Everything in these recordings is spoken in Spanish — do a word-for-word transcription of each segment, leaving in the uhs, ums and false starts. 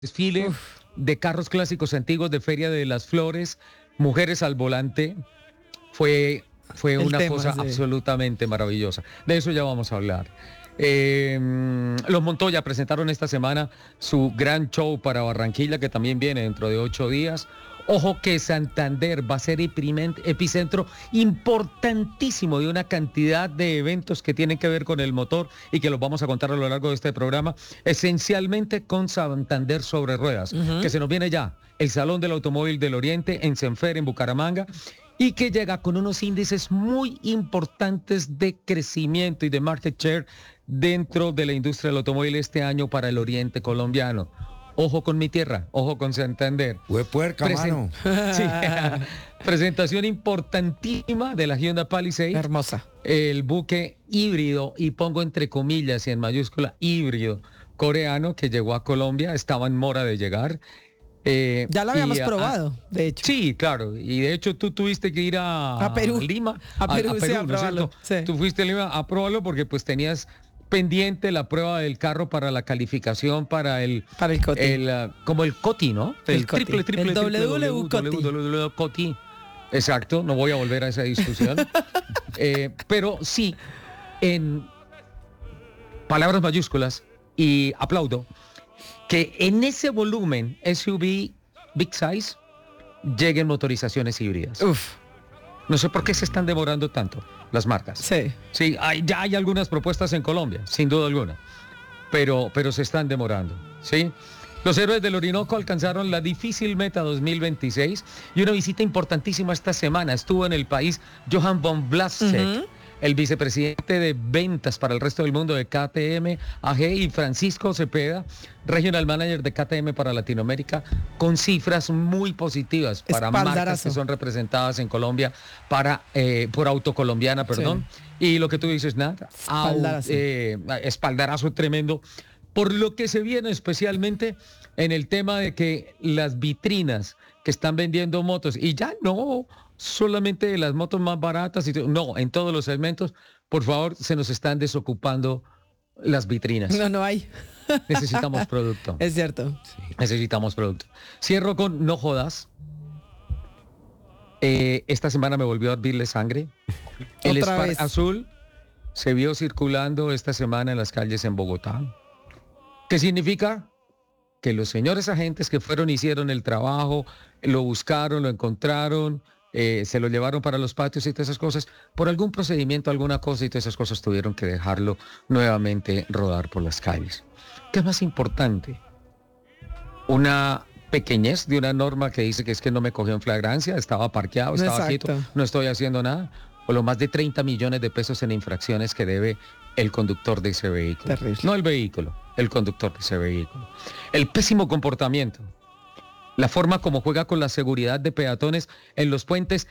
desfile Uf. de carros clásicos antiguos de Feria de las Flores, mujeres al volante, fue, fue El una tema, cosa sí. absolutamente maravillosa. De eso ya vamos a hablar. Eh, los Montoya presentaron esta semana su gran show para Barranquilla, que también viene dentro de ocho días. Ojo que Santander va a ser epicentro importantísimo de una cantidad de eventos que tienen que ver con el motor y que los vamos a contar a lo largo de este programa, esencialmente con Santander sobre ruedas, uh-huh. que se nos viene ya el Salón del Automóvil del Oriente en Senfer, en Bucaramanga, y que llega con unos índices muy importantes de crecimiento y de market share dentro de la industria del automóvil este año para el Oriente colombiano. Ojo con mi tierra, ojo con Santander. Hue puerca, Presen- mano. sí, presentación importantísima de la Hyundai Palisade. Hermosa. El buque híbrido, y pongo entre comillas y en mayúscula, híbrido coreano que llegó a Colombia, estaba en mora de llegar. Eh, ya lo habíamos y, probado, a, de hecho. Sí, claro. Y de hecho tú tuviste que ir a, a Perú. A Lima. A Perú, a, a Perú sí, a ¿no probarlo. Sí. Tú fuiste a Lima a probarlo porque pues tenías pendiente la prueba del carro para la calificación para el para el COTI. El, uh, como el COTI, ¿no? El, el COTI. triple triple el triple W W COTI. Exacto, no voy a volver a esa discusión. eh, pero sí, en palabras mayúsculas, y aplaudo que en ese volumen S U V Big Size lleguen motorizaciones híbridas. Uf. No sé por qué se están demorando tanto las marcas. Sí. Sí, hay, ya hay algunas propuestas en Colombia, sin duda alguna, pero, pero se están demorando, ¿sí? Los héroes del Orinoco alcanzaron la difícil meta dos mil veintiséis y una visita importantísima esta semana. Estuvo en el país Johan von Blasek, uh-huh. el vicepresidente de ventas para el resto del mundo de K T M A G, y Francisco Cepeda, regional manager de K T M para Latinoamérica, con cifras muy positivas para Espaldarazo. marcas que son representadas en Colombia para eh, por Autocolombiana, perdón. Sí. Y lo que tú dices, nada, espaldarazo. Eh, espaldarazo tremendo, por lo que se viene especialmente en el tema de que las vitrinas que están vendiendo motos, y ya no solamente de las motos más baratas, no, en todos los segmentos, por favor, se nos están desocupando las vitrinas. No, no hay. Necesitamos producto. Es cierto. Sí. Necesitamos producto. Cierro con no jodas. Eh, esta semana me volvió a hervirle sangre. El Spark azul se vio circulando esta semana en las calles en Bogotá. ¿Qué significa? Que los señores agentes que fueron, hicieron el trabajo, lo buscaron, lo encontraron, eh, se lo llevaron para los patios y todas esas cosas, por algún procedimiento, alguna cosa y todas esas cosas tuvieron que dejarlo nuevamente rodar por las calles. ¿Qué es más importante? Una pequeñez de una norma que dice que es que no me cogió en flagrancia, estaba parqueado, estaba Exacto. quieto, no estoy haciendo nada, o los más de treinta millones de pesos en infracciones que debe el conductor de ese vehículo. Terrible. No el vehículo, el conductor de ese vehículo. El pésimo comportamiento, la forma como juega con la seguridad de peatones en los puentes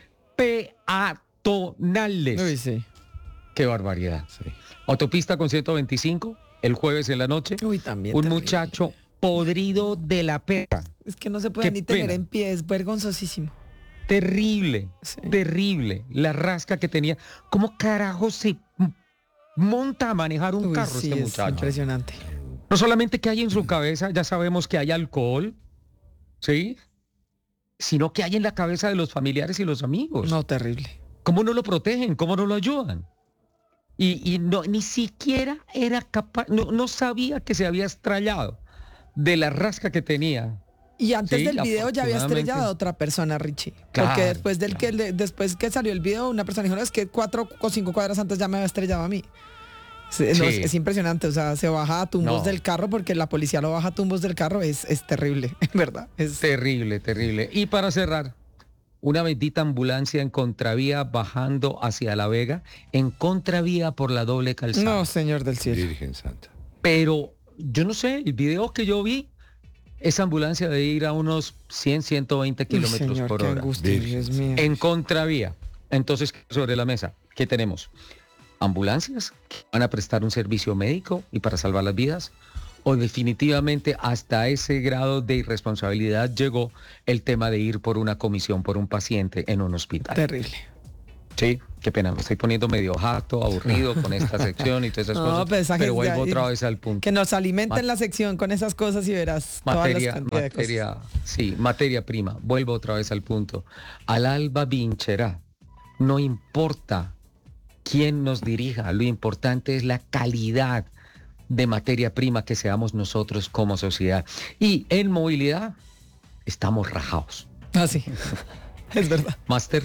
peatonales. Uy, sí. Qué barbaridad. Sí. Autopista con ciento veinticinco, el jueves en la noche. Uy, también un terrible. muchacho podrido de la perra. Es que no se puede Qué ni tener pena. en pie, es vergonzosísimo. Terrible, sí. terrible. La rasca que tenía. ¿Cómo carajo se monta a manejar un Uy, carro sí, este es muchacho? Impresionante. No solamente que hay en su cabeza, ya sabemos que hay alcohol, ¿sí? Sino que hay en la cabeza de los familiares y los amigos. No, terrible. ¿Cómo no lo protegen? ¿Cómo no lo ayudan? Y, y no, ni siquiera era capaz, no, no sabía que se había estrellado de la rasca que tenía. Y antes sí, del video ya había estrellado a otra persona, Richie. Claro, porque después del claro. que después que salió el video, una persona dijo, no, es que cuatro o cinco cuadras antes ya me había estrellado a mí. Sí. No, es, es impresionante, o sea, se baja a tumbos no. del carro porque la policía lo baja a tumbos del carro, es, es terrible, en verdad. Es terrible, terrible. Y para cerrar, una bendita ambulancia en contravía bajando hacia La Vega, en contravía por la doble calzada. No, señor del cielo. Virgen Santa. Pero yo no sé, el video que yo vi, esa ambulancia de ir a unos cien, ciento veinte kilómetros señor, por qué hora. Angustia, Dios mío. En contravía. Entonces, sobre la mesa, ¿qué tenemos? ¿Ambulancias que van a prestar un servicio médico y para salvar las vidas? ¿O definitivamente hasta ese grado de irresponsabilidad llegó el tema de ir por una comisión por un paciente en un hospital? Terrible. Sí, qué pena, me estoy poniendo medio jato, aburrido con esta sección y todas esas no, cosas, pues, pero vuelvo otra vez al punto. Que nos alimenten Ma la sección con esas cosas y verás materia, todas las materia, sí, materia prima. Vuelvo otra vez al punto. Al alba vincherá. No importa quién nos dirija, lo importante es la calidad de materia prima que seamos nosotros como sociedad. Y en movilidad estamos rajados. Ah, sí, es verdad. Máster.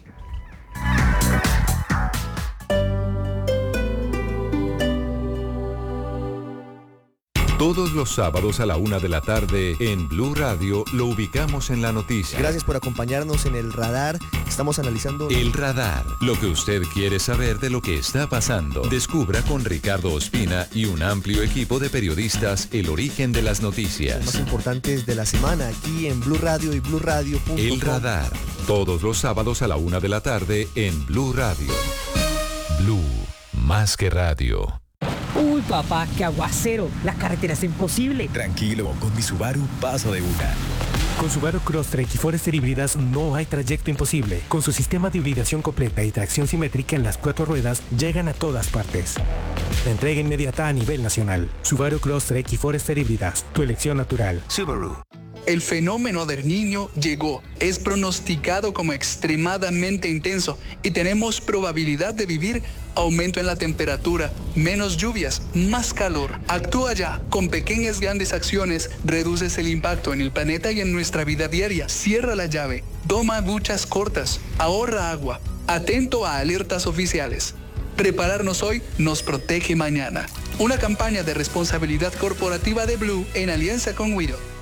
Todos los sábados a la una de la tarde en Blue Radio lo ubicamos en la noticia. Gracias por acompañarnos en El Radar. Estamos analizando... El Radar. Lo que usted quiere saber de lo que está pasando. Descubra con Ricardo Ospina y un amplio equipo de periodistas el origen de las noticias. Los más importantes de la semana aquí en Blue Radio y blue radio punto com. El Radar. Todos los sábados a la una de la tarde en Blue Radio. Blue. Más que radio. Uy, papá, qué aguacero. La carretera es imposible. Tranquilo, con mi Subaru paso de una. Con Subaru Crosstrek y Forester híbridas no hay trayecto imposible. Con su sistema de hibridación completa y tracción simétrica en las cuatro ruedas, llegan a todas partes. La entrega inmediata a nivel nacional. Subaru Crosstrek y Forester híbridas, tu elección natural. Subaru. El fenómeno del Niño llegó, es pronosticado como extremadamente intenso y tenemos probabilidad de vivir aumento en la temperatura, menos lluvias, más calor. Actúa ya, con pequeñas grandes acciones reduces el impacto en el planeta y en nuestra vida diaria. Cierra la llave, toma duchas cortas, ahorra agua, atento a alertas oficiales. Prepararnos hoy nos protege mañana. Una campaña de responsabilidad corporativa de Blue en alianza con Wido.